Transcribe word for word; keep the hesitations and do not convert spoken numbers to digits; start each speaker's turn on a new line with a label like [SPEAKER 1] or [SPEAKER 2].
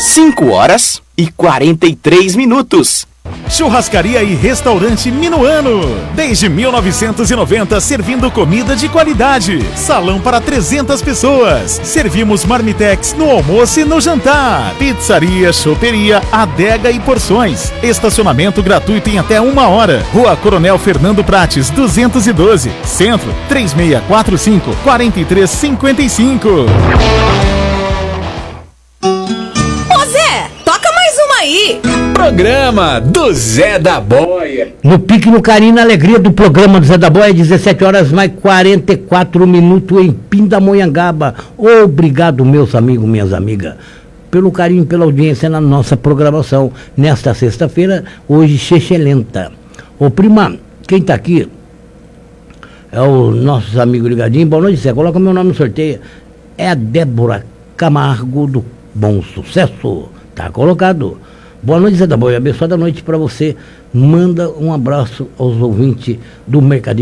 [SPEAKER 1] cinco horas e quarenta e três minutos.
[SPEAKER 2] Churrascaria e Restaurante Minuano. Desde mil novecentos e noventa, servindo comida de qualidade. Salão para trezentas pessoas. Servimos marmitex no almoço e no jantar. Pizzaria, choperia, adega e porções. Estacionamento gratuito em até uma hora. Rua Coronel Fernando Prates, duzentos e doze. Centro, três seis quatro cinco, quatro três cinco cinco.
[SPEAKER 3] Aí.
[SPEAKER 4] Programa do Zé da Boia.
[SPEAKER 5] No pique, no carinho, na alegria do programa do Zé da Boia, dezessete horas mais quarenta e quatro minutos em Pindamonhangaba. Obrigado, meus amigos, minhas amigas, pelo carinho, pela audiência na nossa programação. Nesta sexta-feira, hoje, Chechelenta. Ô, prima, quem tá aqui é o nosso amigo ligadinho. Boa noite, Zé. Coloca meu nome no sorteio. É a Débora Camargo do Bom Sucesso. Tá colocado. Boa noite, Zé da Boia. Abençoada noite para você. Manda um abraço aos ouvintes do Mercadinho.